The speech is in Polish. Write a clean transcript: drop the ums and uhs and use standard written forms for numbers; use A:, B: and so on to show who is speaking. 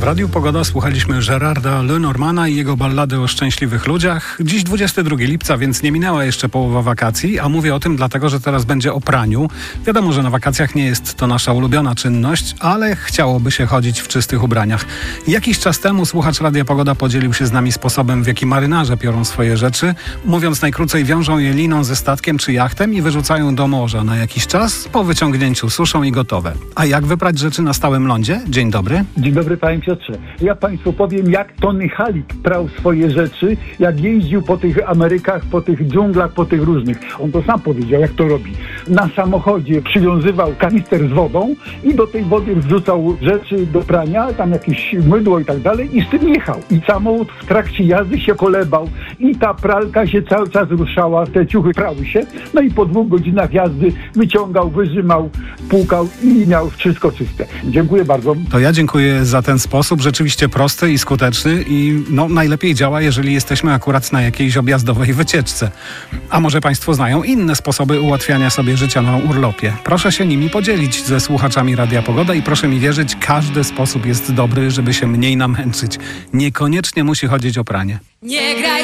A: Radiu Pogoda słuchaliśmy Gérarda Lenormanda i jego ballady o szczęśliwych ludziach. Dziś 22 lipca, więc nie minęła jeszcze połowa wakacji, a mówię o tym dlatego, że teraz będzie o praniu. Wiadomo, że na wakacjach nie jest to nasza ulubiona czynność, ale chciałoby się chodzić w czystych ubraniach. Jakiś czas temu słuchacz Radia Pogoda podzielił się z nami sposobem, w jaki marynarze piorą swoje rzeczy. Mówiąc najkrócej, wiążą je liną ze statkiem czy jachtem i wyrzucają do morza na jakiś czas. Po wyciągnięciu suszą i gotowe. A jak wyprać rzeczy na stałym lądzie? Dzień dobry.
B: Dzień dobry, panie Piotrze. Ja państwu powiem, jak Tony Halik prał swoje rzeczy, jak jeździł po tych Amerykach, po tych dżunglach, po tych różnych. On to sam powiedział, jak to robi. Na samochodzie przywiązywał kanister z wodą i do tej wody wrzucał rzeczy do prania, tam jakieś mydło i tak dalej i z tym jechał. I samochód w trakcie jazdy się kolebał i ta pralka się cały czas ruszała, te ciuchy prały się. No i po 2 godzinach jazdy wyciągał, wyrzymał, płukał i miał wszystko czyste. Dziękuję bardzo.
A: To ja dziękuję za ten sposób, rzeczywiście prosty i skuteczny i najlepiej działa, jeżeli jesteśmy akurat na jakiejś objazdowej wycieczce. A może państwo znają inne sposoby ułatwiania sobie życia na urlopie? Proszę się nimi podzielić ze słuchaczami Radia Pogoda i proszę mi wierzyć, każdy sposób jest dobry, żeby się mniej namęczyć. Niekoniecznie musi chodzić o pranie.
C: Nie graj